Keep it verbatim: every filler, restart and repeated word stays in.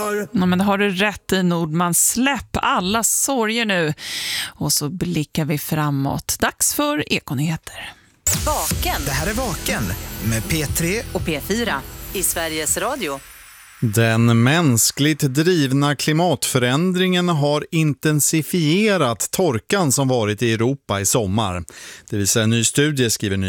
Ja, men det har du rätt i, Nordman. Släpp alla sorger nu. Och så blickar vi framåt. Dags för Ekonyheter. Vaken. Det här är Vaken med P tre och P fyra i Sveriges Radio. Den mänskligt drivna klimatförändringen har intensifierat torkan som varit i Europa i sommar. Det visar en ny studie, skriver ny